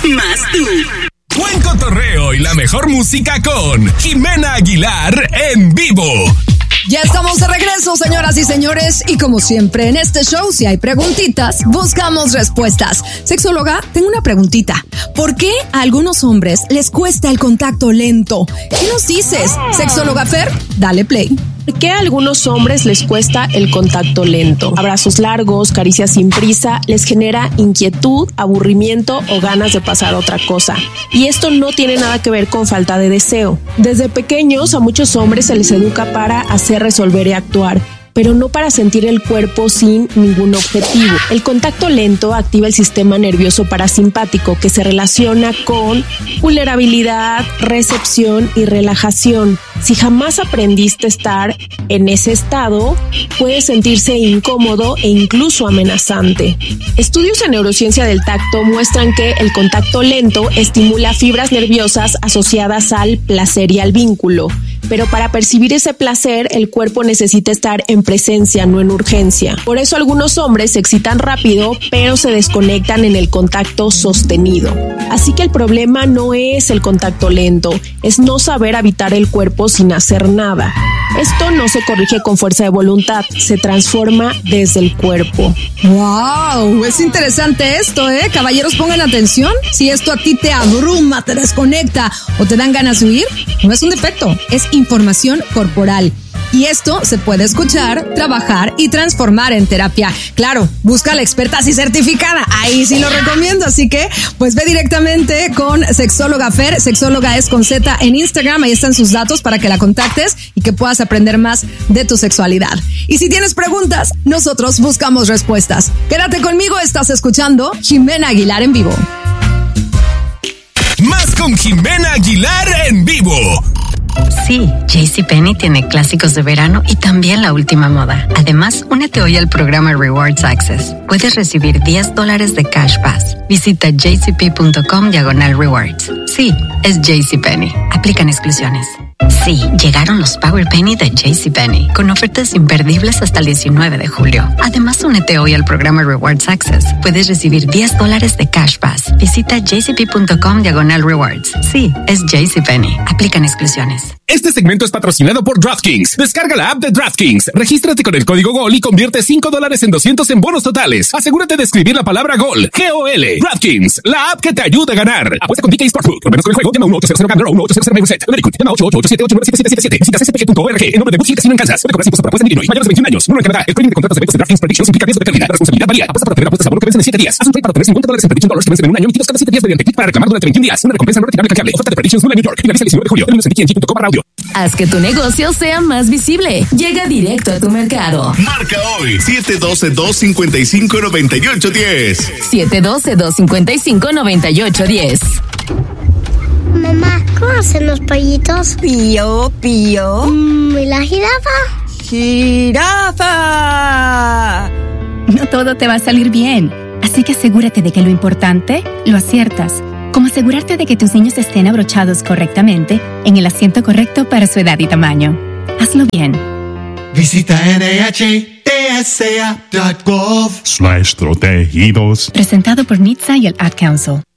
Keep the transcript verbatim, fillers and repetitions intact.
más tú. Buen cotorreo y la mejor música con Jimena Aguilar en vivo. Ya estamos de regreso, señoras y señores, y como siempre en este show, si hay preguntitas, buscamos respuestas. Sexóloga, tengo una preguntita. ¿Por qué a algunos hombres les cuesta el contacto lento? ¿Qué nos dices, sexóloga Fer? Dale play. ¿Por qué a algunos hombres les cuesta el contacto lento? Abrazos largos, caricias sin prisa, les genera inquietud, aburrimiento o ganas de pasar a otra cosa. Y esto no tiene nada que ver con falta de deseo. Desde pequeños a muchos hombres se les educa para hacer, resolver y actuar, pero no para sentir el cuerpo sin ningún objetivo. El contacto lento activa el sistema nervioso parasimpático, que se relaciona con vulnerabilidad, recepción y relajación. Si jamás aprendiste a estar en ese estado, puede sentirse incómodo e incluso amenazante. Estudios en neurociencia del tacto muestran que el contacto lento estimula fibras nerviosas asociadas al placer y al vínculo. Pero para percibir ese placer, el cuerpo necesita estar en presencia, no en urgencia. Por eso algunos hombres se excitan rápido, pero se desconectan en el contacto sostenido. Así que el problema no es el contacto lento, es no saber habitar el cuerpo sin hacer nada. Esto no se corrige con fuerza de voluntad, se transforma desde el cuerpo. ¡Wow! Es interesante esto, ¿eh? Caballeros, pongan atención. Si esto a ti te abruma, te desconecta o te dan ganas de huir, no es un defecto, es información corporal. Y esto se puede escuchar, trabajar y transformar en terapia. Claro, busca a la experta así certificada. Ahí sí lo recomiendo. Así que, pues ve directamente con Sexóloga Fer. Sexóloga es con Z en Instagram. Ahí están sus datos para que la contactes y que puedas aprender más de tu sexualidad. Y si tienes preguntas, nosotros buscamos respuestas. Quédate conmigo, estás escuchando Jimena Aguilar en vivo. Más con Jimena Aguilar en vivo. Sí, JCPenney tiene clásicos de verano y también la última moda. Además, únete hoy al programa Rewards Access. Puedes recibir diez dólares de Cash Pass. Visita jcp.com diagonal rewards. Sí, es JCPenney. Aplican exclusiones. Sí, llegaron los Power Penny de JCPenney, con ofertas imperdibles hasta el diecinueve de julio. Además, únete hoy al programa Rewards Access. Puedes recibir diez dólares de Cash Pass. Visita jcp.com diagonal rewards. Sí, es JCPenney. Aplican exclusiones. Este segmento es patrocinado por DraftKings. Descarga la app de DraftKings. Regístrate con el código GOL y convierte cinco dólares en doscientos en bonos totales. Asegúrate de escribir la palabra GOL. G O L. DraftKings, la app que te ayuda a ganar. Apuesta con D K Sportsbook. Por menos con el juego, llama uno ocho cero cero Gambler o uno ocho cero cero Maybuset. Llama ocho ocho ocho siete ocho nueve siete siete siete. Visita c s p g punto org. En nombre de Bookie Casino en Kansas. Puede cobrar impuestos por apuesta en Illinois. Mayores de veintiún años. Número en Canadá. El trading de contratos de eventos de DraftKings Predictions implica riesgo de pérdida. La responsabilidad varía. Apuesta para obtener apuestas a bono que vencen en siete días. Haz un trade para obtener cincuenta dólares en Prediction Dollars que vencen en un año emitidos cada siete días mediante clic para reclamar durante veintiún días. Una recompensa no retirable canjeable. Oferta de Predictions Nula en New York. Finaliza el diecinueve de julio. Términos en d k n g punto com barra audio. Haz que tu negocio sea más visible. Llega directo a tu mercado. Marca hoy siete uno dos, dos cinco cinco, nueve ocho uno cero. siete uno dos, dos cinco cinco, nueve ocho uno cero. Mamá, ¿cómo hacen los pollitos? Pío, pío. Mm, ¿Y la jirafa? ¡Jirafa! No todo te va a salir bien, así que asegúrate de que lo importante lo aciertas, como asegurarte de que tus niños estén abrochados correctamente en el asiento correcto para su edad y tamaño. Hazlo bien. Visita N H T S A punto gov slash protegidos. Presentado por N H T S A y el Ad Council.